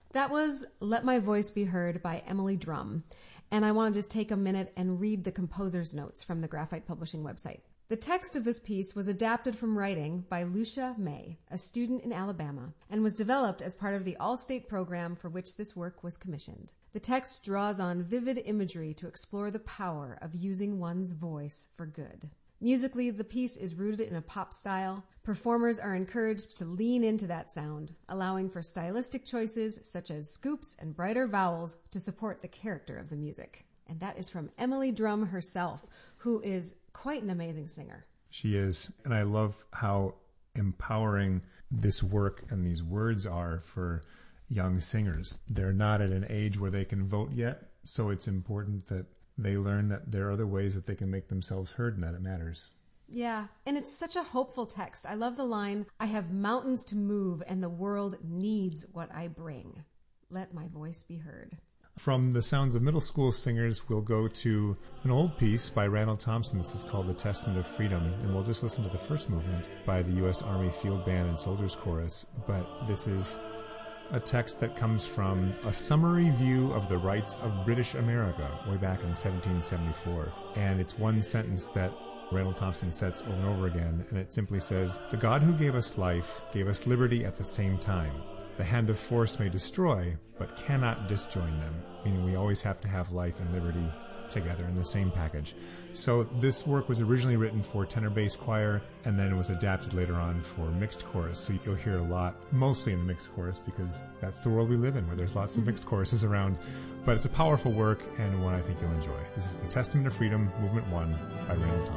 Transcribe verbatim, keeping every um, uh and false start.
That was Let My Voice Be Heard by Emily Drum. And I want to just take a minute and read the composer's notes from the Graphite Publishing website. The text of this piece was adapted from writing by Lucia May, a student in Alabama, and was developed as part of the All-State program for which this work was commissioned. The text draws on vivid imagery to explore the power of using one's voice for good. Musically, the piece is rooted in a pop style. Performers are encouraged to lean into that sound, allowing for stylistic choices such as scoops and brighter vowels to support the character of the music. And that is from Emily Drum herself, who is quite an amazing singer. She is, and I love how empowering this work and these words are for young singers. They're not at an age where they can vote yet, so it's important that they learn that there are other ways that they can make themselves heard and that it matters. Yeah, and it's such a hopeful text. I love the line, I have mountains to move and the world needs what I bring. Let my voice be heard. From the sounds of middle school singers, we'll go to an old piece by Randall Thompson. This is called The Testament of Freedom, and we'll just listen to the first movement by the U S Army Field Band and Soldiers Chorus. But this is a text that comes from a summary view of the rights of British America way back in seventeen seventy-four. And it's one sentence that Randall Thompson sets over and over again, and it simply says, "The God who gave us life gave us liberty at the same time. The hand of force may destroy, but cannot disjoin them," meaning we always have to have life and liberty together in the same package. So this work was originally written for tenor bass choir, and then it was adapted later on for mixed chorus. So you'll hear a lot, mostly in the mixed chorus, because that's the world we live in, where there's lots of mixed choruses around. But it's a powerful work, and one I think you'll enjoy. This is The Testament of Freedom, Movement one by Randall Thompson.